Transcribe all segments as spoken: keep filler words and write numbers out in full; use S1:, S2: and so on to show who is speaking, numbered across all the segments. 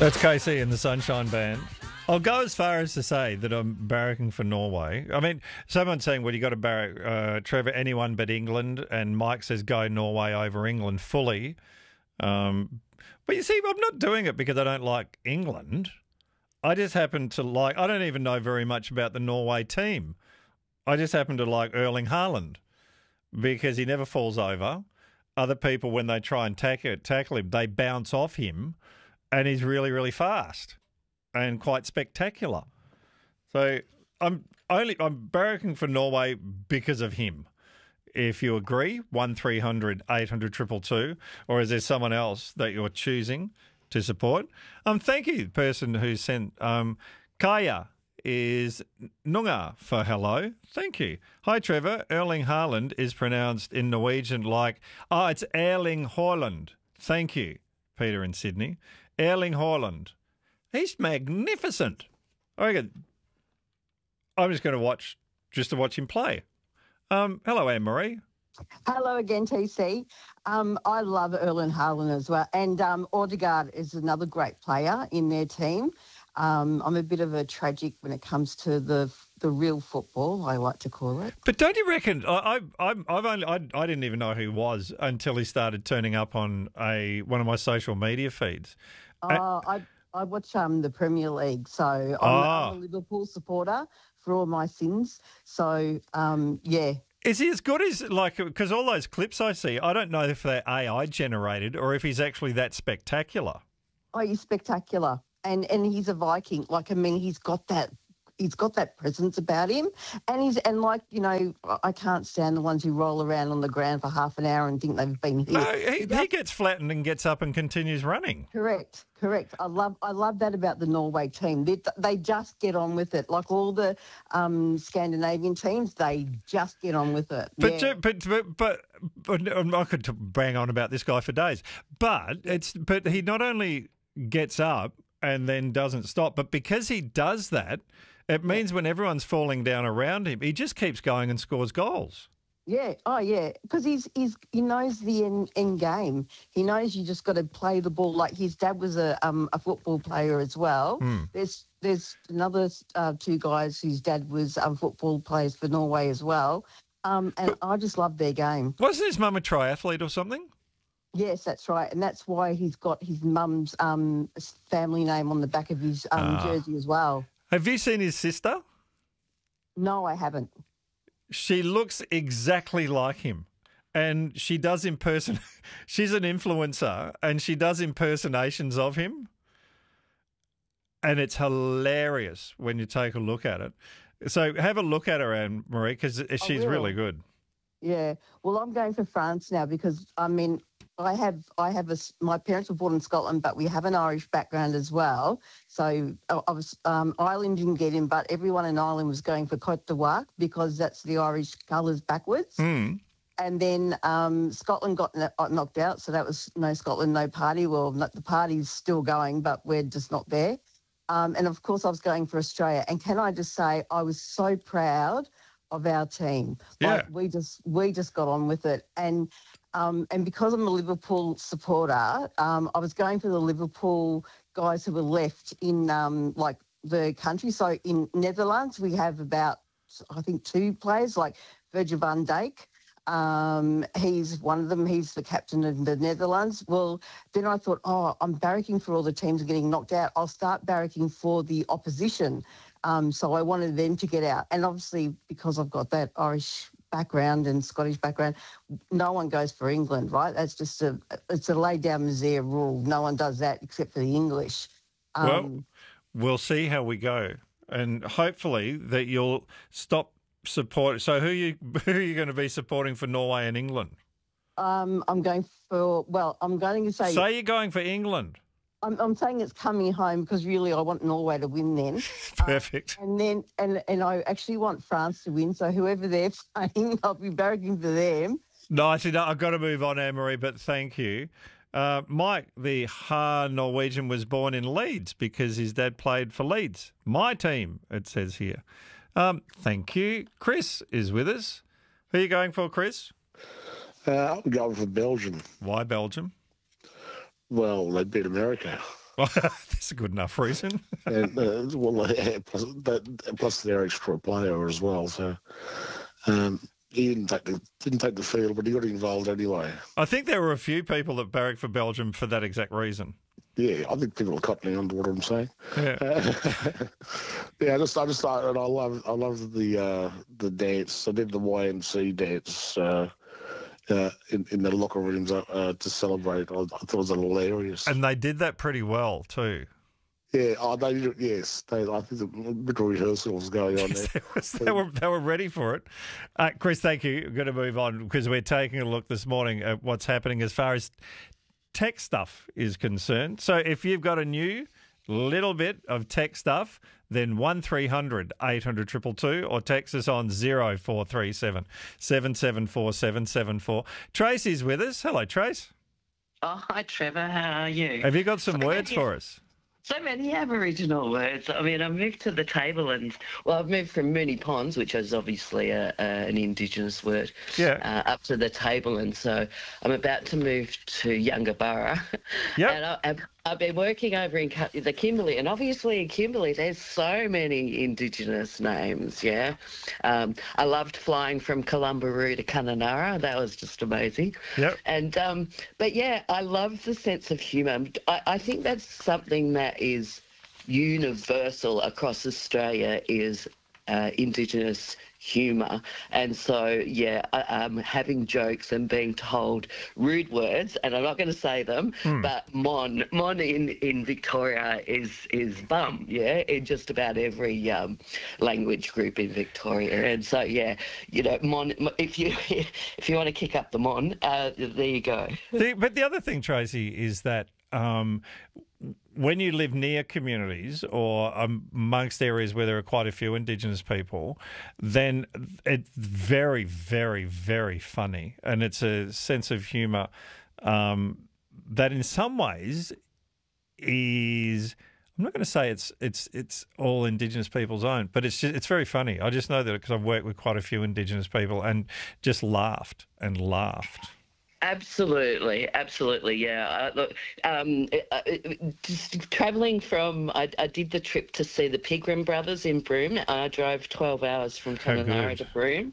S1: That's K C and the Sunshine Band. I'll go as far as to say that I'm barracking for Norway. I mean, someone's saying, well, you got to barrack, uh, Trevor, anyone but England. And Mike says, go Norway over England fully. Um, but you see, I'm not doing it because I don't like England. I just happen to like, I don't even know very much about the Norway team. I just happen to like Erling Haaland because he never falls over. Other people, when they try and tackle, tackle him, they bounce off him, and he's really, really fast and quite spectacular. So I'm only I'm barracking for Norway because of him. If you agree, one three hundred eight hundred two two two, or is there someone else that you're choosing to support? Um, thank you, the person who sent um, Kaya is Nunga for hello. Thank you. Hi, Trevor. Erling Haaland is pronounced in Norwegian like, oh, it's Erling Haaland. Thank you, Peter in Sydney. Erling Haaland. He's magnificent. I reckon I'm just going to watch, just to watch him play. Um, hello, Anne-Marie.
S2: Hello again, T C. Um, I love Erling Haaland as well. And um, Odegaard is another great player in their team. Um, I'm a bit of a tragic when it comes to the the real football, I like to call it.
S1: But don't you reckon? I, I, I've only I, I didn't even know who he was until he started turning up on a one of my social media feeds.
S2: Uh, uh, I I watch um the Premier League, so I'm,
S1: oh.
S2: I'm a Liverpool supporter for all my sins. So um, yeah.
S1: Is he as good as, like, because all those clips I see, I don't know if they're A I generated or if he's actually that spectacular.
S2: Oh, he's spectacular. And and he's a Viking. Like, I mean, he's got that he's got that presence about him. And he's and like, you know, I can't stand the ones who roll around on the ground for half an hour and think they've been hit.
S1: No, he, he gets flattened and gets up and continues running.
S2: Correct, correct. I love I love that about the Norway team. They they just get on with it. Like all the um, Scandinavian teams, they just get on with it.
S1: But,
S2: yeah.
S1: but, but, but, but I could bang on about this guy for days. But it's but he not only gets up and then doesn't stop, but because he does that, it means when everyone's falling down around him, he just keeps going and scores goals.
S2: Yeah, oh yeah, because he's he's he knows the end, end game. He knows you just got to play the ball. Like his dad was a um a football player as well.
S1: Mm.
S2: There's there's another uh, two guys whose dad was um football players for Norway as well. Um, and but, I just love their game.
S1: Wasn't his mum a triathlete or something?
S2: Yes, that's right, and that's why he's got his mum's um family name on the back of his um ah. jersey as well.
S1: Have you seen his sister?
S2: No, I haven't.
S1: She looks exactly like him, and she does imperson. She's an influencer, and she does impersonations of him, and it's hilarious when you take a look at it. So have a look at her, Anne-Marie, because she's really good.
S2: Yeah, well, I'm going for France now because I mean, I have I have a my parents were born in Scotland, but we have an Irish background as well. So I, I was um, Ireland didn't get in, but everyone in Ireland was going for Côte d'Ivoire because that's the Irish colours backwards.
S1: Mm.
S2: And then um, Scotland got knocked out, so that was no Scotland, no party. Well, the party's still going, but we're just not there. Um, and of course, I was going for Australia. And can I just say, I was so proud of our team.
S1: Yeah.
S2: Like we just we just got on with it. And um, and because I'm a Liverpool supporter, um, I was going for the Liverpool guys who were left in um, like the country. So in Netherlands, we have about I think two players like Virgil van Dijk. Um, he's one of them. He's the captain of the Netherlands. Well, then I thought, oh, I'm barracking for all the teams getting knocked out. I'll start barracking for the opposition. Um, so I wanted them to get out. And obviously, because I've got that Irish background and Scottish background, no one goes for England, right? That's just a, it's a lay down misère rule. No one does that except for the English. Um,
S1: well, we'll see how we go. And hopefully that you'll stop support. So who are you, who are you going to be supporting for Norway and England?
S2: Um, I'm going for, well, I'm going to say...
S1: Say you're going for England.
S2: I'm, I'm saying it's coming home because really I want Norway to win then.
S1: Perfect.
S2: Uh, and then and and I actually want France to win. So whoever they're playing, I'll be barracking for them.
S1: No, I see. No, I've got to move on, Anne-Marie, but thank you. Uh, Mike, the Ha Norwegian, was born in Leeds because his dad played for Leeds. My team, it says here. Um, thank you. Chris is with us. Who are you going for, Chris?
S3: Uh, I'm going for Belgium.
S1: Why Belgium?
S3: Well, they beat America.
S1: That's a good enough reason.
S3: and, uh, well, yeah, plus, that, plus they're extra player as well. So um, he didn't take the didn't take the field, but he got involved anyway.
S1: I think there were a few people that barracked for Belgium for that exact reason.
S3: Yeah, I think people are cottoning on to what I'm saying.
S1: Yeah,
S3: Uh, yeah. I just, I just thought, and I love, I love the uh, the dance. I did the Y M C dance uh, uh, in in the locker rooms uh, to celebrate. I, I thought it was hilarious.
S1: and they did that pretty well too.
S3: Yeah, oh, they did. Yes, they, I think a bit of rehearsal was going on there.
S1: They was- they were they were ready for it. Uh, Chris, thank you. We're going to move on because we're taking a look this morning at what's happening as far as tech stuff is concerned. So if you've got a new little bit of tech stuff, then one three hundred eight hundred two two two or text us on zero four three seven seven seven four seven seven four. Tracy's with us. Hello, Trace.
S4: Oh, hi, Trevor. How are you?
S1: Have you got some
S4: So
S1: words
S4: many-
S1: for us?
S4: So many Aboriginal words. I mean, I moved to the table and, well, I've moved from Moonee Ponds, which is obviously a, a, an Indigenous word,
S1: Yeah.
S4: uh, up to the table. And so I'm about to move to Yungaburra.
S1: Yep.
S4: And I, I've, I've been working over in Ki- the Kimberley, and obviously in Kimberley there's so many Indigenous names, yeah. Um, I loved flying from Columbaroo to Kununurra. That was just amazing.
S1: Yep.
S4: And um, but yeah, I love the sense of humour. I, I think that's something that is universal across Australia is uh, Indigenous humour. And so yeah, I, um, having jokes and being told rude words, and I'm not going to say them, but mon mon in in Victoria is is bum, yeah, in just about every um, language group in Victoria. And so yeah, you know, mon if you if you want to kick up the mon, uh, there you go.
S1: The, but the other thing, Tracy, is that um, when you live near communities or amongst areas where there are quite a few Indigenous people, then it's very, very, very funny. And it's a sense of humour um, that in some ways is... I'm not going to say it's it's it's all Indigenous people's own, but it's just, it's very funny. I just know that because I've worked with quite a few Indigenous people and just laughed and laughed.
S4: Absolutely, absolutely, yeah. Uh, look, um, uh, just travelling from, I, I did the trip to see the Pigram brothers in Broome. I drove twelve hours from
S1: How
S4: Kununurra
S1: good.
S4: to Broome,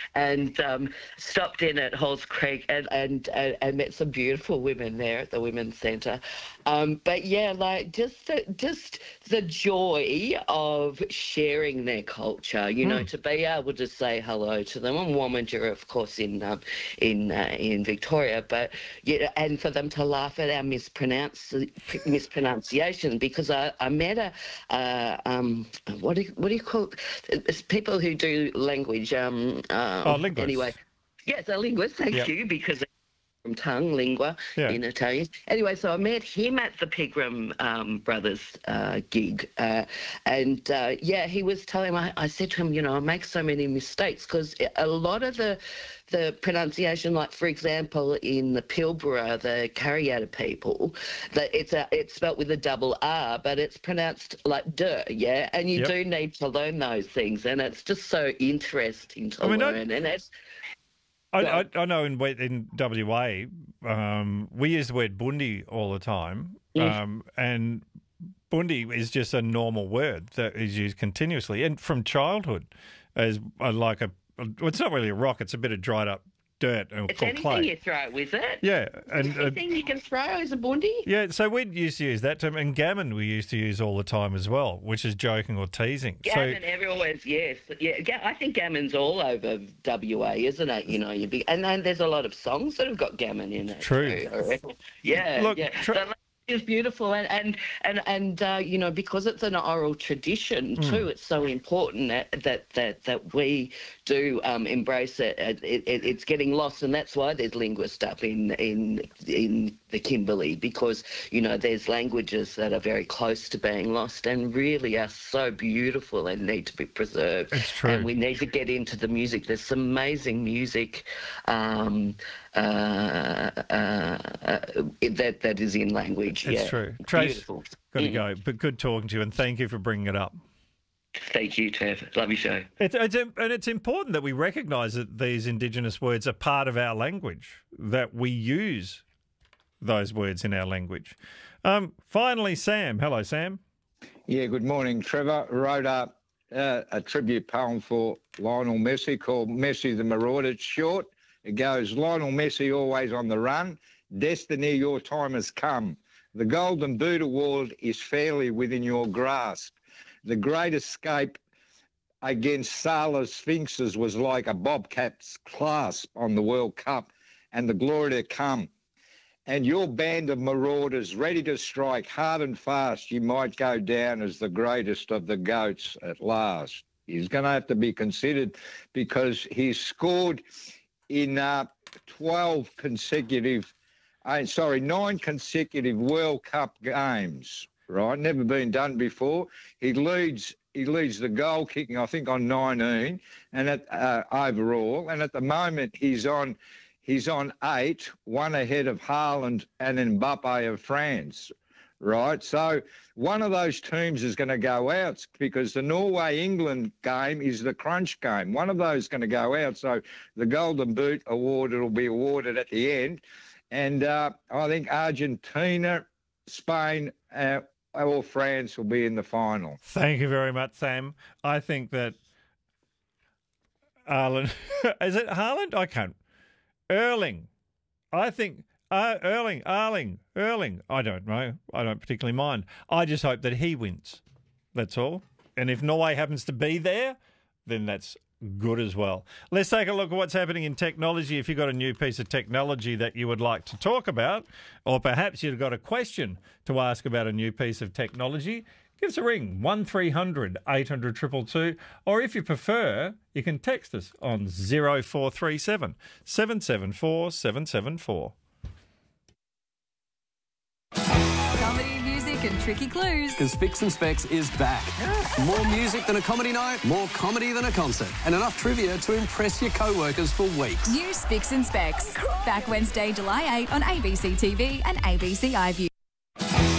S4: and um, stopped in at Halls Creek and and, and and met some beautiful women there at the Women's Centre. Um, but yeah, like just the, just the joy of sharing their culture. You know, to be able to say hello to them. And Wommanger, of course, in um, in uh, in Victoria. But yeah, and for them to laugh at our mispronounce mispronunciation, because I, I met a uh, um what do you, what do you call it? It's people who do language um, um
S1: Oh, linguists.
S4: anyway. Yes, a linguist. Thank
S1: Yep.
S4: you, because from tongue, lingua,
S1: Yeah.
S4: in Italian. Anyway, so I met him at the Pigram um, Brothers uh, gig. Uh, and, uh, yeah, he was telling me, I, I said to him, you know, I make so many mistakes because a lot of the the pronunciation, like, for example, in the Pilbara, the Kariyata people, that it's a, it's spelt with a double R, but it's pronounced like duh, yeah? And you
S1: Yep.
S4: do need to learn those things, and it's just so interesting to
S1: I mean, I-
S4: learn. And it's
S1: I,
S4: Yeah.
S1: I, I know in in W A, um, we use the word bundi all the time,
S4: Yeah.
S1: um, and bundi is just a normal word that is used continuously and from childhood as a, like a. Well, it's not really a rock; it's a bit of dried up dirt and
S4: it's
S1: called
S4: anything
S1: clay.
S4: you throw, is it?
S1: Yeah, and uh,
S4: Anything you can throw is a bundi?
S1: yeah. So we used to use that term, and gammon we used to use all the time as well, which is joking or teasing.
S4: Gammon, everyone's, yes. Yeah, ga- I think gammon's all over W A, isn't it? You know, you be, and then there's a lot of songs that have got gammon in it.
S1: True.
S4: Too, I reckon. Yeah,
S1: Look,
S4: yeah.
S1: tr-
S4: The language is beautiful, and and and, and uh, you know, because it's an oral tradition too, it's so important that that that, that we do um, embrace it. It, it. It's getting lost, and that's why there's linguists up in in in the Kimberley, because you know there's languages that are very close to being lost and really are so beautiful and need to be preserved.
S1: It's true.
S4: And we need to get into the music. There's some amazing music um, uh, uh, uh, that that is in language.
S1: It's
S4: yeah.
S1: true. Trace,
S4: Beautiful.
S1: got to
S4: Mm.
S1: go, but good talking to you, and thank you for bringing it up.
S4: Thank you, Trev. Love your show.
S1: It's, it's and it's important that we recognise that these Indigenous words are part of our language, that we use those words in our language. Um, finally, Sam. Hello, Sam.
S5: Yeah, good morning, Trevor. Wrote up uh, a tribute poem for Lionel Messi called Messi the Marauder. It's short. It goes, Lionel Messi always on the run. Destiny, your time has come. The Golden Boot Award is fairly within your grasp. The great escape against Salah's Sphinxes was like a bobcat's clasp on the World Cup, and the glory to come. And your band of marauders ready to strike hard and fast, you might go down as the greatest of the GOATs at last. He's going to have to be considered because he's scored in uh, twelve consecutive, uh, sorry, nine consecutive World Cup games, right? Never been done before. He leads he leads the goal kicking, I think, on nineteen and at uh, overall. And at the moment, he's on he's on eight, one ahead of Haaland and Mbappe of France, right? So one of those teams is going to go out because the Norway-England game is the crunch game. One of those is going to go out. So the Golden Boot Award will be awarded at the end. And uh, I think Argentina, Spain, uh, or France will be in the final.
S1: Thank you very much, Sam. I think that Haaland... is it Haaland? I can't... Erling. I think... Uh, Erling, Erling, Erling. I don't know. I don't particularly mind. I just hope that he wins. That's all. And if Norway happens to be there, then that's good as well. Let's take a look at what's happening in technology. If you've got a new piece of technology that you would like to talk about, or perhaps you've got a question to ask about a new piece of technology, give us a ring, one three hundred eight hundred two two two, or if you prefer, you can text us on zero four three seven seven seven four seven seven four.
S6: Comedy, music and tricky clues.
S7: Because Spicks and Specs is back. More music than a comedy night, more comedy than a concert, and enough trivia to impress your co-workers for weeks.
S6: New Spicks and Specs. Back Wednesday, July eighth on A B C T V and A B C iView.